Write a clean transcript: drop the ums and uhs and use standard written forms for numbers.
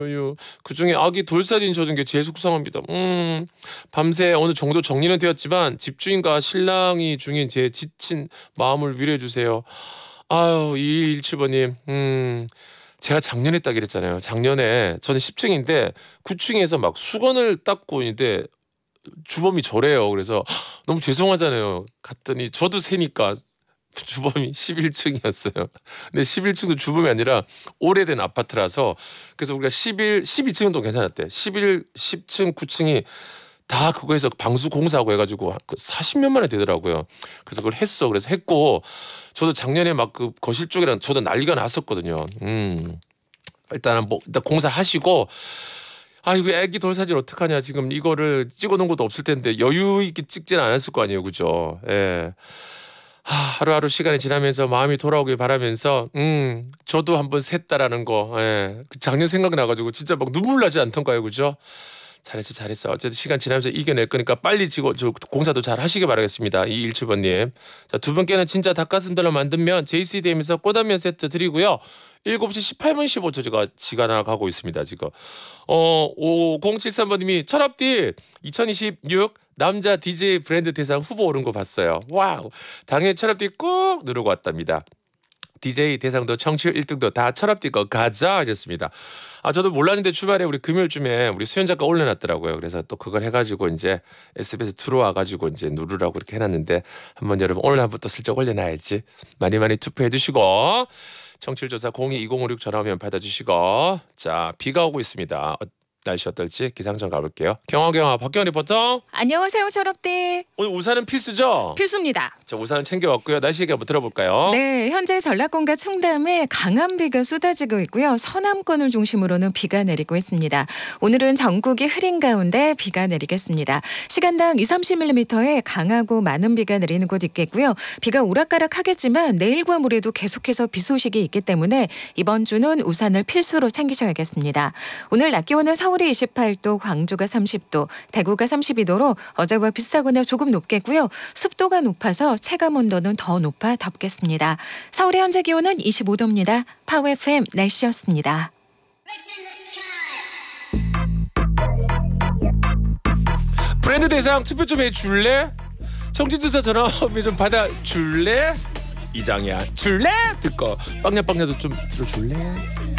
그중에 아기 돌사진 젖은 게 제일 속상합니다. 밤새 어느 정도 정리는 되었지만 집주인과 신랑이 중인 제 지친 마음을 위로해 주세요. 아유 2117번님 제가 작년에 딱 이랬잖아요. 작년에 저는 10층인데 9층에서 막 수건을 닦고 있는데 주범이 저래요. 그래서 너무 죄송하잖아요. 갔더니 저도 새니까 주범이 11층이었어요. 근데 11층도 주범이 아니라 오래된 아파트라서 그래서 우리가 12층은 또 괜찮았대. 10층, 9층이 다 그거에서 방수 공사하고 해가지고 40몇 만원 되더라고요. 그래서 그걸 했어. 그래서 했고 저도 작년에 막 그 거실 쪽이랑 저도 난리가 났었거든요. 일단 공사하시고 아이고 애기 돌사진 어떡하냐 지금 이거를 찍어놓은 것도 없을 텐데 여유 있게 찍지는 않았을 거 아니에요, 그죠? 예. 하루하루 시간이 지나면서 마음이 돌아오길 바라면서 저도 한번 샜다라는 거 예. 그 작년 생각나가지고 진짜 막 눈물 나지 않던가요, 그죠? 잘했어. 어쨌든 시간 지나면서 이겨낼 거니까 빨리 지고 저 공사도 잘 하시길 바라겠습니다. 2117번님. 자, 두 분께는 진짜 닭가슴살로 만든 면 JCDM에서 꼬단면 세트 드리고요. 7시 18분 15초 지가 가고 있습니다, 지금. 5073번님이 철업디 2026 남자 DJ 브랜드 대상 후보 오른 거 봤어요. 와우. 당연히 철업디 꾹 누르고 왔답니다. DJ 대상도 청취율 1등도 다 철업디 거 가자 하셨습니다. 저도 몰랐는데 주말에 우리 금요일쯤에 우리 수현 작가 올려놨더라고요. 그래서 또 그걸 해가지고 이제 SBS 들어와가지고 이제 누르라고 이렇게 해놨는데 한번 여러분 오늘 한번 또 슬쩍 올려놔야지. 많이 투표해 주시고 청취율 조사 022056 전화 오면 받아주시고 자 비가 오고 있습니다. 날씨 어떨지 기상청 가볼게요. 경화 박경원 리포터. 안녕하세요, 철업디. 오늘 우산은 필수죠? 필수입니다. 자, 우산을 챙겨왔고요. 날씨 얘기 한번 들어볼까요? 네, 현재 전라권과 충남에 강한 비가 쏟아지고 있고요. 서남권을 중심으로는 비가 내리고 있습니다. 오늘은 전국이 흐린 가운데 비가 내리겠습니다. 시간당 20-30mm의 강하고 많은 비가 내리는 곳 있겠고요. 비가 오락가락하겠지만 내일과 모레도 계속해서 비 소식이 있기 때문에 이번 주는 우산을 필수로 챙기셔야겠습니다. 오늘 낮 기온은 서울이 28도, 광주가 30도, 대구가 32도로 어제와 비슷하거나 조금 높겠고요. 습도가 높아서 체감 온도는 더 높아 덥겠습니다. 서울의 현재 기온은 25도입니다. 파워 FM 날씨였습니다. 브랜드 대상 투표 좀 해줄래? 청취조사 전화 오면 좀 받아줄래? 이장이야 줄래? 듣고 빵야빵야도 좀 들어줄래?